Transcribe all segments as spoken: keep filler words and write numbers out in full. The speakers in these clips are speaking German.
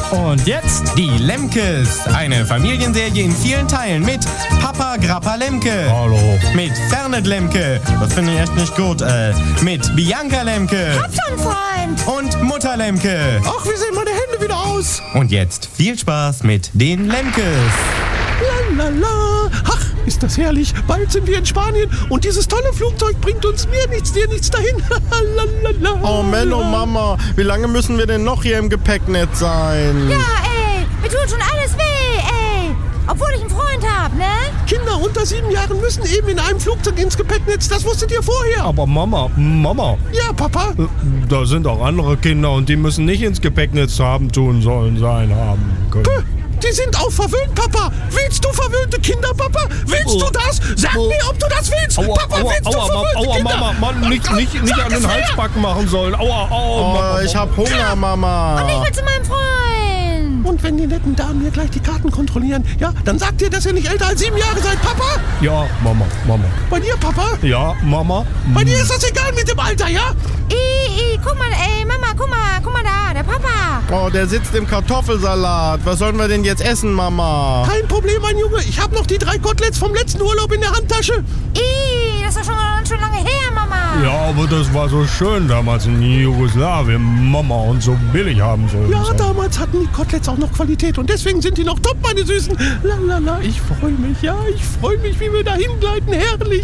Und jetzt die Lemkes. Eine Familienserie in vielen Teilen mit Papa Grappa Lemke. Hallo. Mit Fernet Lemke. Das finde ich echt nicht gut. Äh, mit Bianca Lemke. Hab schon, Freund. Und Mutter Lemke. Ach, wie sehen meine Hände wieder aus? Und jetzt viel Spaß mit den Lemkes. Lalala. Ach, ist das herrlich. Bald sind wir in Spanien und dieses tolle Flugzeug bringt uns mir nichts, dir nichts dahin. Lalala. Oh Menno, Mama, wie lange müssen wir denn noch hier im Gepäcknetz sein? Ja, ey, mir tut schon alles weh, ey. Obwohl ich einen Freund hab, ne? Kinder unter sieben Jahren müssen eben in einem Flugzeug ins Gepäcknetz. Das wusstet ihr vorher. Aber Mama, Mama, Ja, Papa. da sind auch andere Kinder und die müssen nicht ins Gepäcknetz haben, tun, sollen, sein, haben können. Puh, Die sind auch verwöhnt, Papa. Willst du verwöhnte Kinder, Papa? Willst Oh. du das? Sag Oh. mir, ob du das willst. Aua, Papa, aua, willst du aua, Mama, verwöhnte aua, Kinder? Mama, Mann, nicht, nicht, nicht an den Halsbacken machen sollen. Aua, aua, Oh, Mama. ich hab Hunger, Und Mama. ich will zu meinem Freund. Und wenn die netten Damen hier gleich die Karten kontrollieren, ja, dann sagt ihr, dass ihr nicht älter als sieben Jahre seid, Papa? Ja, Mama, Mama. Bei dir, Papa? Ja, Mama. Bei dir ist das egal mit dem Alter, ja? I, I, guck mal, ey, Mama, guck mal, guck mal da, der Papa. Oh, der sitzt im Kartoffelsalat. Was sollen wir denn jetzt essen, Mama? Kein Problem, mein Junge. Ich habe noch die drei Koteletts vom letzten Urlaub in der Handtasche. I, das ist doch schon, schon lange her, Mama. Ja, aber das war so schön damals in Jugoslawien, Mama, und so billig haben sollen. Ja, damals hatten die Koteletts auch noch Qualität und deswegen sind die noch top, meine Süßen. Lalala, ich freue mich, ja, ich freue mich, wie wir da hingleiten, herrlich.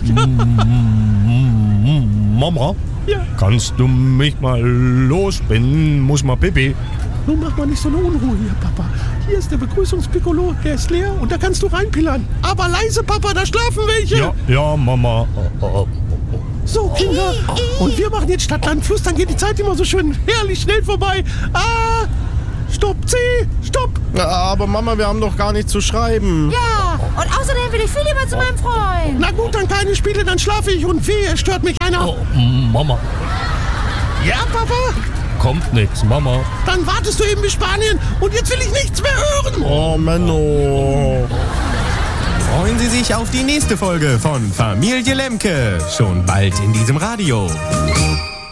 Mama, Ja, kannst du mich mal losbinden? Muss mal Pipi. nun mach mal nicht so eine Unruhe hier, Papa. Hier ist der Begrüßungspiccolo, der ist leer und da kannst du reinpillern. Aber leise, Papa, da schlafen welche. Ja, ja, Mama. Oh, oh, oh. So, Kinder. Und wir machen jetzt Stadt, Land, Fluss, dann geht die Zeit immer so schön herrlich schnell vorbei. Ah, stopp, C, stopp. Aber Mama, wir haben doch gar nichts zu schreiben. Ja, und außerdem will ich viel lieber zu meinem Freund. Na gut, dann keine Spiele, dann schlafe ich und wehe, es stört mich keiner. Oh, Mama, Ja, Papa? kommt nix, Mama. Dann wartest du eben bis Spanien und jetzt will ich nichts mehr hören. Oh, Menno. Freuen Sie sich auf die nächste Folge von Familie Lemke. Schon bald in diesem Radio.